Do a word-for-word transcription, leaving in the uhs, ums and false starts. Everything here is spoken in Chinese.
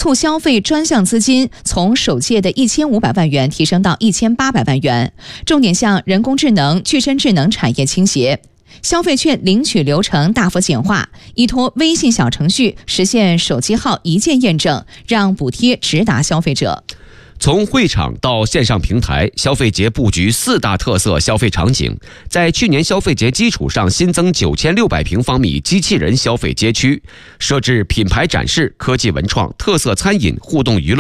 促消费专项资金从首届的一千五百万元提升到一千八百万元，重点向人工智能、具身智能产业倾斜。消费券领取流程大幅简化，依托微信小程序实现手机号一键验证，让补贴直达消费者。 从会场到线上平台，消费节布局四大特色消费场景，在去年消费节基础上新增九千六百平方米机器人消费街区，设置品牌展示、科技文创、特色餐饮、互动娱乐